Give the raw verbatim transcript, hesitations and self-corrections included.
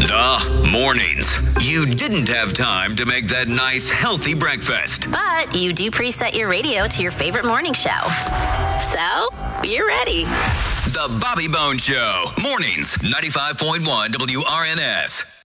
The mornings. You didn't have time to make that nice, healthy breakfast. But you do preset your radio to your favorite morning show. So, you're ready. The Bobby Bones Show. Mornings, ninety-five point one W R N S.